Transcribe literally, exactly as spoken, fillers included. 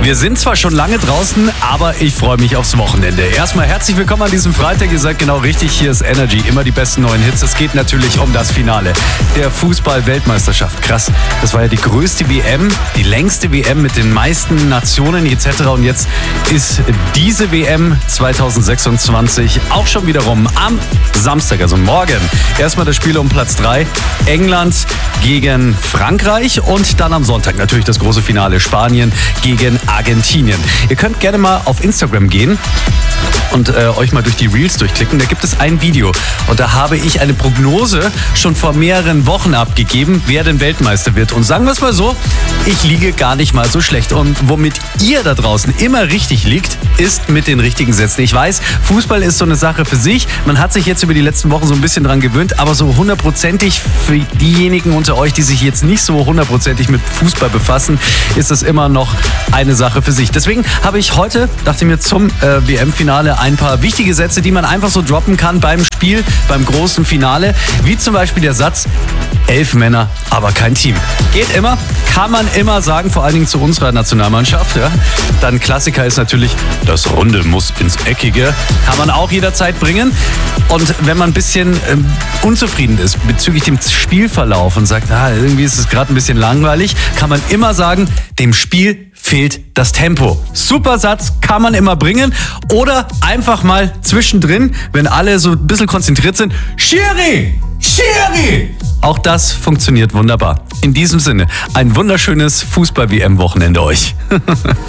Wir sind zwar schon lange draußen, aber ich freue mich aufs Wochenende. Erstmal herzlich willkommen an diesem Freitag. Ihr seid genau richtig, hier ist Energy. Immer die besten neuen Hits. Es geht natürlich um das Finale der Fußball-Weltmeisterschaft. Krass, das war ja die größte W M, die längste W M mit den meisten Nationen et cetera. Und jetzt ist diese W M zwanzig sechsundzwanzig auch schon wieder rum. Am Samstag, also morgen. Erstmal das Spiel um Platz drei. England gegen Frankreich und dann am Sonntag natürlich das große Finale Spanien gegen Argentinien. Ihr könnt gerne mal auf Instagram gehen und äh, euch mal durch die Reels durchklicken. Da gibt es ein Video und da habe ich eine Prognose schon vor mehreren Wochen abgegeben, wer denn Weltmeister wird. Und sagen wir es mal so, ich liege gar nicht mal so schlecht. Und womit ihr da draußen immer richtig liegt, ist mit den richtigen Sätzen. Ich weiß, Fußball ist so eine Sache für sich. Man hat sich jetzt über die letzten Wochen so ein bisschen dran gewöhnt, aber so hundertprozentig für diejenigen unter euch, die sich jetzt nicht so hundertprozentig mit Fußball befassen, ist das immer noch eine Sache für sich. Deswegen habe ich heute, dachte ich mir, zum äh, W M-Finale ein paar wichtige Sätze, die man einfach so droppen kann beim Spiel, beim großen Finale, wie zum Beispiel der Satz, elf Männer, aber kein Team. Geht immer, kann man immer sagen, vor allen Dingen zu unserer Nationalmannschaft. Ja. Dann Klassiker ist natürlich, das Runde muss ins Eckige. Kann man auch jederzeit bringen. Und wenn man ein bisschen ähm, unzufrieden ist bezüglich dem Spielverlauf und sagt, ah, irgendwie ist es gerade ein bisschen langweilig, kann man immer sagen, dem Spiel fehlt das Tempo. Super Satz, kann man immer bringen. Oder einfach mal zwischendrin, wenn alle so ein bisschen konzentriert sind, Schiri! Schiri! Auch das funktioniert wunderbar. In diesem Sinne, ein wunderschönes Fußball-W M-Wochenende euch.